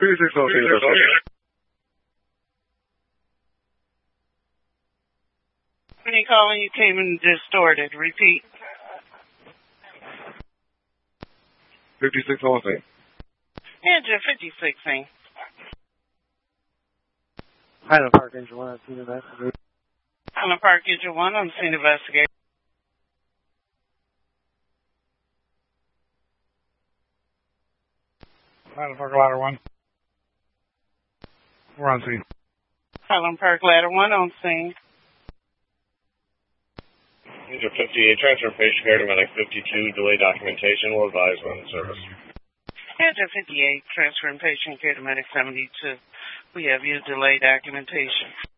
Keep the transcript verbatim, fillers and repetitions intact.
fifty-six oh two. When you calling, you came in distorted. Repeat. fifty-six oh two. Engine fifty-six. Highland Park Engine one, I'm scene investigator. Highland Park Engine one, I'm scene investigator. Highland Park Ladder one. We're on scene. Highland Park Ladder one on scene. Engine fifty-eight, transfer patient care to medic fifty-two, delay documentation, will advise when in service. Engine fifty-eight, transferring patient care to medic seventy-two. We have used delay documentation.